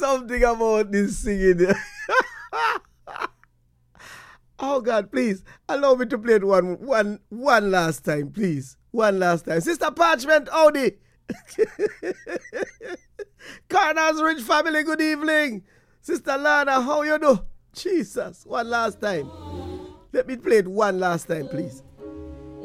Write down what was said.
something about this singing. Oh God, please allow me to play it one last time, please. One last time. Sister Parchment, howdy. Carnar's Ridge family, good evening. Sister Lana, how you do? Jesus, one last time. Let me play it one last time, please.